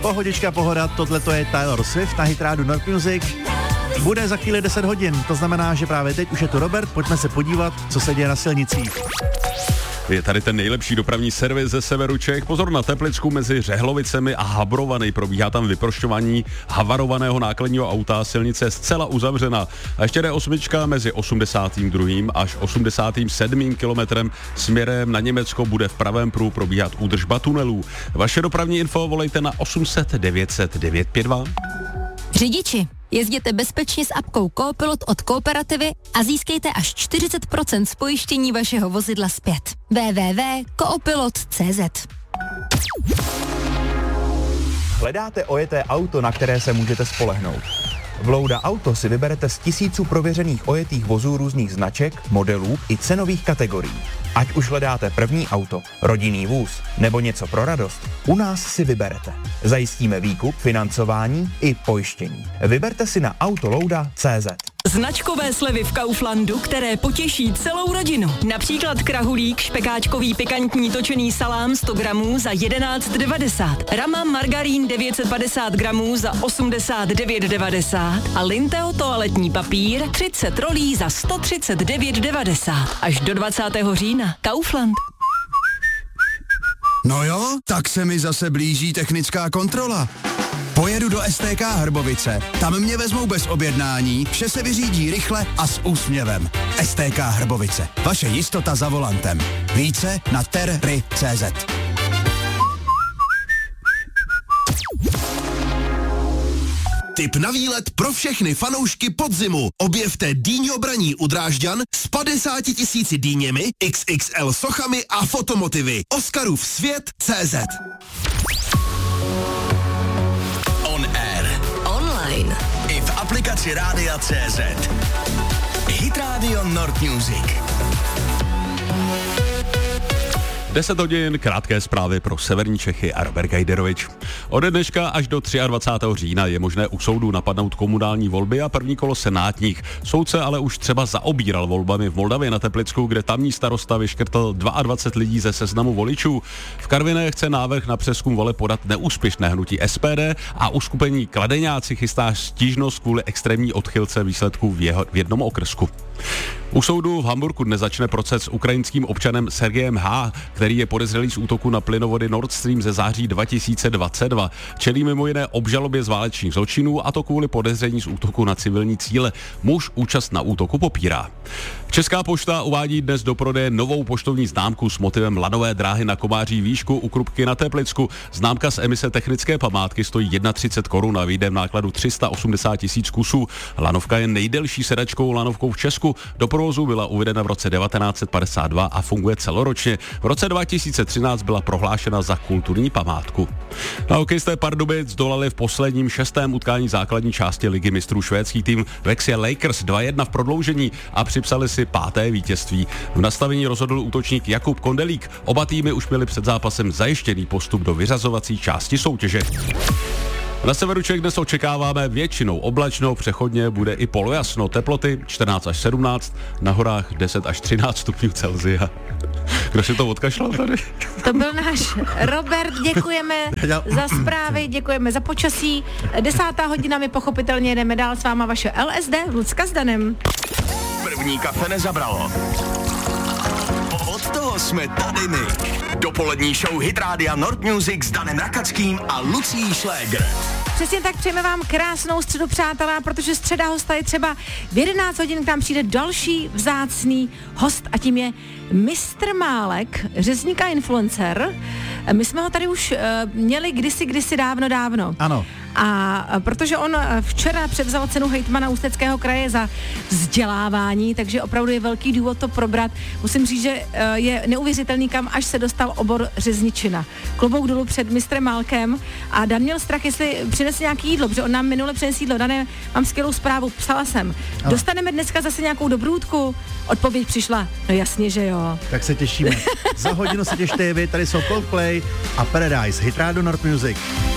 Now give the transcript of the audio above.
Pohodička, pohoda, tohleto je Taylor Swift na Hit Radio North Music. Bude za chvíli 10 hodin, to znamená, že právě teď už je tu Robert, pojďme se podívat, co se děje na silnicích. Je tady ten nejlepší dopravní servis ze severu Čech. Pozor na Teplicku mezi Řehlovicemi a Habrovany. Probíhá tam vyprošťování havarovaného nákladního auta. Silnice je zcela uzavřena. A ještě jde osmička mezi 82. až 87. kilometrem směrem na Německo. Bude v pravém pruhu probíhat údržba tunelů. Vaše dopravní info volejte na 800 900 952. Řidiči, jezděte bezpečně s apkou Coopilot od Kooperativy a získejte až 40% z pojištění vašeho vozidla zpět. www.coopilot.cz. Hledáte ojeté auto, na které se můžete spolehnout? V Louda Auto si vyberete z tisíců prověřených ojetých vozů různých značek, modelů i cenových kategorií. Ať už hledáte první auto, rodinný vůz nebo něco pro radost, u nás si vyberete. Zajistíme výkup, financování i pojištění. Vyberte si na autolouda.cz. Značkové slevy v Kauflandu, které potěší celou rodinu. Například krahulík, špekáčkový pikantní točený salám 100 gramů za 11,90. Rama margarín 950 gramů za 89,90. A Linteo toaletní papír 30 rolí za 139,90. Až do 20. října. Kaufland. No jo, tak se mi zase blíží technická kontrola. Pojedu do STK Hrbovice, tam mě vezmou bez objednání, vše se vyřídí rychle a s úsměvem. STK Hrbovice, vaše jistota za volantem. Více na terry.cz. Tip na výlet pro všechny fanoušky podzimu. Objevte Dýňo Braní u Drážďan s 50 000 dýněmi, XXL sochami a fotomotivy. Oscarův svět.cz. On air. Online. I v aplikaci Rádia.cz. Hit Radio North Music. 10 hodin, krátké zprávy pro severní Čechy a Robert Gajderovič. Ode dneška až do 23. října je možné u soudu napadnout komunální volby a první kolo senátních. Soudce ale už třeba zaobíral volbami v Moldavě na Teplicku, kde tamní starosta vyškrtl 22 lidí ze seznamu voličů. V Karviné chce návrh na přezkum voleb podat neúspěšné hnutí SPD a uskupení Kladeňáci chystá stížnost kvůli extrémní odchylce výsledků v jednom okrsku. U soudu v Hamburku dnes začne proces s ukrajinským občanem Sergejem H., který je podezřelý z útoku na plynovody Nord Stream ze září 2022. Čelí mimo jiné obžalobě z válečných zločinů, a to kvůli podezření z útoku na civilní cíle. Muž účast na útoku popírá. Česká pošta uvádí dnes do prodeje novou poštovní známku s motivem lanové dráhy na Komáří výšku u Krupky na Teplicku. Známka z emise technické památky stojí 31 korun a vyjde v nákladu 380 000 kusů. Lanovka je nejdelší sedačkou lanovkou v Česku. Do provozu byla uvedena v roce 1952 a funguje celoročně. V roce 2013 byla prohlášena za kulturní památku. Na hokejisté Pardubic zdolali v posledním 6. utkání základní části ligy mistrů švédský tým Vexie Lakers 2-1 v prodloužení a připsali si 5. vítězství. V nastavení rozhodl útočník Jakub Kondelík. Oba týmy už měli před zápasem zajištěný postup do vyřazovací části soutěže. Na severu Čech dnes očekáváme většinou oblačno, přechodně bude i polojasno, teploty 14 až 17, na horách 10 až 13 stupňů Celsia. Kdo si to odkašlal tady? To byl náš Robert, děkujeme za zprávy, děkujeme za počasí. 10. hodina, my pochopitelně jedeme dál s váma vaše LSD, Lucka s Danem. První kafe nezabralo. Od toho jsme tady my. Dopolední show Hit Rádia North Music s Danem Rakackým a Lucí Šlégr. Přesně tak, přejeme vám krásnou středu, přátelé, protože středa hosta je třeba v 11 hodin, k nám přijde další vzácný host a tím je Mistr Málek, řezník a influencer. My jsme ho tady už měli kdysi dávno. Ano. A protože on včera převzal cenu hejtmana Ústeckého kraje za vzdělávání, takže opravdu je velký důvod to probrat. Musím říct, že je neuvěřitelný, kam až se dostal obor řezničina. Klobouk dolů před mistrem Málkem a Dan měl strach, jestli přinese nějaký jídlo, protože on nám minule přinesl jídlo. Dané, mám skvělou zprávu, psala jsem. Ano. Dostaneme dneska zase nějakou dobrůdku? Odpověď přišla, no jasně, že jo. Tak se těšíme. Za hodinu se těšte vy, tady jsou Coldplay a Paradise, Hit Radio North Music.